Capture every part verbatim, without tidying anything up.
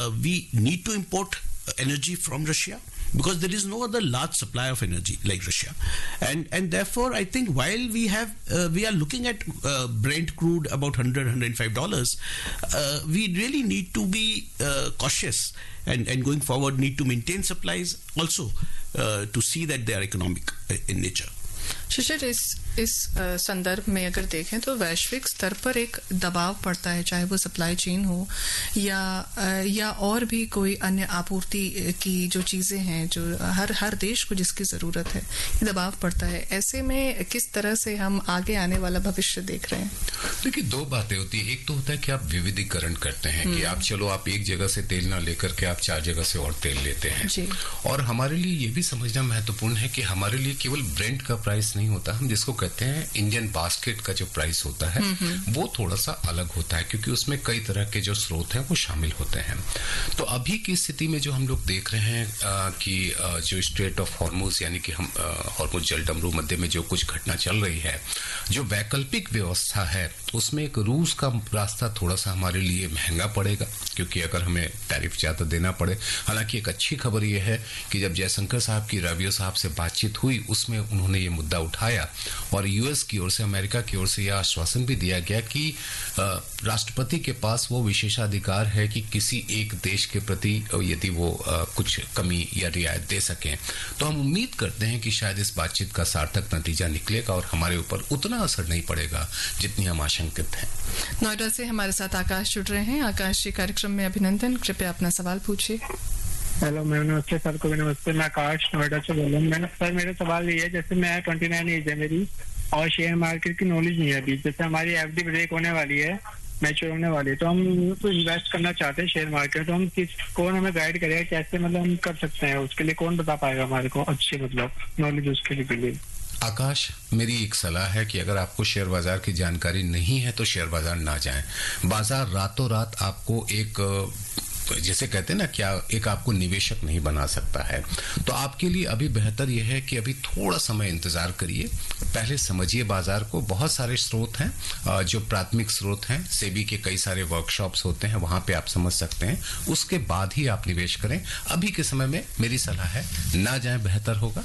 uh, we need to import energy from Russia because there is no other large supply of energy like Russia, and and therefore I think while we have uh, we are looking at uh, Brent crude about one hundred, one hundred five dollars, uh, we really need to be uh, cautious and and going forward need to maintain supplies also uh, to see that they are economic in nature. शिशिर, इस इस संदर्भ में अगर देखें तो वैश्विक स्तर पर एक दबाव पड़ता है, चाहे वो सप्लाई चेन हो या या और भी कोई अन्य आपूर्ति की जो चीजें हैं जो हर हर देश को जिसकी जरूरत है, ये दबाव पड़ता है. ऐसे में किस तरह से हम आगे आने वाला भविष्य देख रहे हैं? देखिए, दो बातें होती है. एक तो होता है कि आप विविधीकरण करते हैं कि आप चलो आप एक जगह से तेल ना लेकर के आप चार जगह से और तेल लेते हैं जी. और हमारे लिए ये भी समझना महत्वपूर्ण है कि हमारे लिए केवल ब्रेंट का प्राइस नहीं होता, हम जिसको कहते हैं इंडियन बास्केट का जो प्राइस होता है वो थोड़ा सा अलग होता है क्योंकि उसमें कई तरह के जो स्रोत हैं वो शामिल होते हैं. तो अभी की स्थिति में जो हम लोग देख रहे हैं आ, कि आ, जो स्ट्रेट ऑफ हॉर्मुज यानी कि हम हॉर्मुज जलडमरू मध्य में जो कुछ घटना चल रही है, जो वैकल्पिक व्यवस्था है उसमें एक रूस का रास्ता थोड़ा सा हमारे लिए महंगा पड़ेगा क्योंकि अगर हमें टैरिफ ज्यादा देना पड़े. हालांकि एक अच्छी खबर यह है कि जब जयशंकर साहब की रबियो साहब से बातचीत हुई उसमें उन्होंने ये मुद्दा उठाया और यूएस की ओर से, अमेरिका की ओर से यह आश्वासन भी दिया गया कि राष्ट्रपति के पास वो विशेषाधिकार है कि किसी एक देश के प्रति यदि वो कुछ कमी या रियायत दे सकें. तो हम उम्मीद करते हैं कि शायद इस बातचीत का सार्थक नतीजा निकलेगा और हमारे ऊपर उतना असर नहीं पड़ेगा जितनी हम आशंकित हैं. नोएडा से हमारे साथ आकाश जुड़ रहे हैं. आकाश जी, कार्यक्रम में अभिनंदन. कृपया अपना सवाल पूछिए. हेलो मैम, नमस्ते सर को भी नमस्ते. मैं आकाश नोएडा से बोल रहा हूँ. मैंने सर मेरा सवाल ये है, जैसे मैं ट्वेंटी नाइन एज है मेरी और शेयर मार्केट की नॉलेज नहीं है अभी. जैसे हमारी एफडी ब्रेक होने वाली है, मैच्योर होने वाली है, तो हम तो इन्वेस्ट करना चाहते हैं शेयर मार्केट. तो हम किस कौन हमें गाइड करेगा, कैसे मतलब हम कर सकते हैं, उसके लिए कौन बता पाएगा हमारे को अच्छी मतलब नॉलेज उसके लिए? आकाश, मेरी एक सलाह है कि अगर आपको शेयर बाजार की जानकारी नहीं है तो शेयर बाजार ना जाएं. बाजार रातों रात आपको एक जैसे कहते हैं ना, क्या एक आपको निवेशक नहीं बना सकता है. तो आपके लिए अभी बेहतर यह है कि अभी थोड़ा समय इंतजार करिए, पहले समझिए बाजार को. बहुत सारे स्रोत हैं जो प्राथमिक स्रोत हैं, सेबी के कई सारे वर्कशॉप्स होते हैं, वहां पे आप समझ सकते हैं. उसके बाद ही आप निवेश करें. अभी के समय में मेरी सलाह है ना जाएं, बेहतर होगा.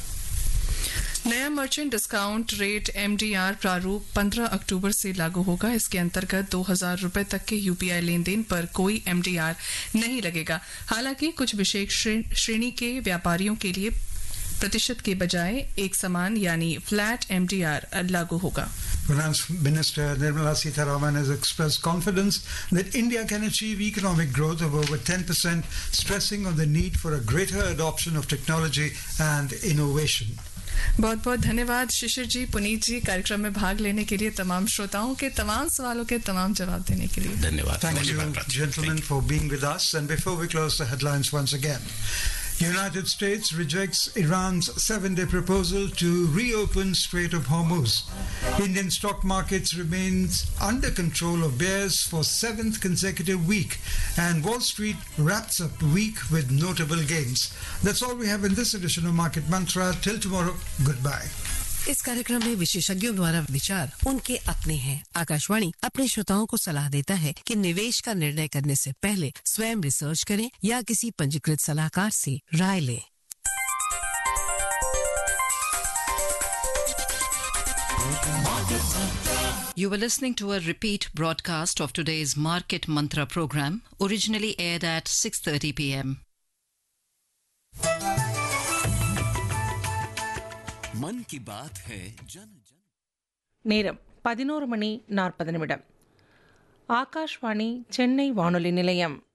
नया मर्चेंट डिस्काउंट रेट एमडीआर प्रारूप पंद्रह अक्टूबर से लागू होगा. इसके अंतर्गत दो हजार रुपए तक के यूपीआई लेन देन पर कोई एमडीआर नहीं लगेगा. हालांकि कुछ विशेष श्रेणी के व्यापारियों के लिए प्रतिशत के बजाय एक समान यानी फ्लैट एमडीआर लागू होगा. Finance Minister Nirmala Sitharaman has expressed confidence that India can achieve economic growth of over ten percent, stressing on the need for a greater adoption of technology and innovation. बहुत बहुत धन्यवाद शिशिर जी, पुनीत जी, कार्यक्रम में भाग लेने के लिए, तमाम श्रोताओं के तमाम सवालों के तमाम जवाब देने के लिए धन्यवाद. Thank you, gentlemen, for being with us. And before we close the headlines once again, United States rejects Iran's seven-day proposal to reopen Strait of Hormuz. Indian stock markets remains under control of bears for seventh consecutive week, and Wall Street wraps up week with notable gains. That's all we have in this edition of Market Mantra. Till tomorrow, goodbye. इस कार्यक्रम में विशेषज्ञों द्वारा विचार उनके अपने हैं. आकाशवाणी अपने श्रोताओं को सलाह देता है कि निवेश का निर्णय करने से पहले स्वयं रिसर्च करें या किसी पंजीकृत सलाहकार से राय लें. You were listening to a repeat broadcast of today's Market Mantra program, originally aired at six thirty p m मन की बात है जन जन. நேரம் பதினோரு மணி நாற்பது நிமிடம். ஆகாஷ்வாணி சென்னை வானொலி நிலையம்.